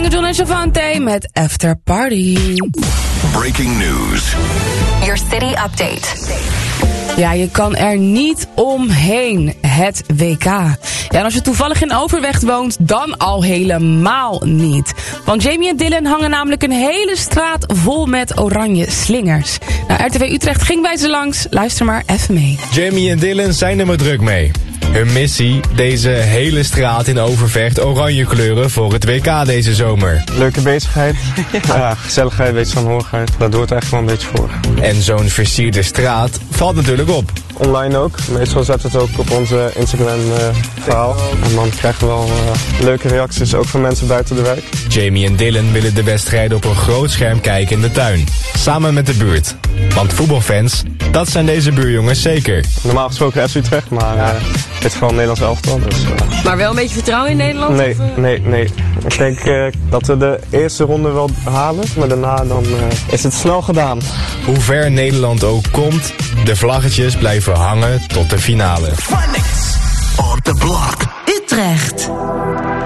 John en Shavante met After Party. Breaking news. Your city update. Ja, je kan er niet omheen. Het WK. Ja, en als je toevallig in Overvecht woont, dan al helemaal niet. Want Jamie en Dylan hangen namelijk een hele straat vol met oranje slingers. Nou, RTV Utrecht ging bij ze langs. Luister maar even mee. Jamie en Dylan zijn er maar druk mee. Hun missie, deze hele straat in Overvecht oranje kleuren voor het WK deze zomer. Leuke bezigheid, ja, gezelligheid, een beetje saamhorigheid. Dat doet eigenlijk wel een beetje voor. En zo'n versierde straat valt natuurlijk op. Online ook, meestal zetten we het ook op onze Instagram verhaal. En dan krijgen we wel leuke reacties, ook van mensen buiten de wijk. Jamie en Dylan willen de wedstrijden op een groot scherm kijken in de tuin. Samen met de buurt. Want voetbalfans, dat zijn deze buurjongens zeker. Normaal gesproken FC Utrecht, maar dit is gewoon Nederlands elftal. Dus, Maar wel een beetje vertrouwen in Nederland? Nee. Ik denk dat we de eerste ronde wel halen, maar daarna dan is het snel gedaan. Hoe ver Nederland ook komt, de vlaggetjes blijven hangen tot de finale. Phonics on the block. Utrecht.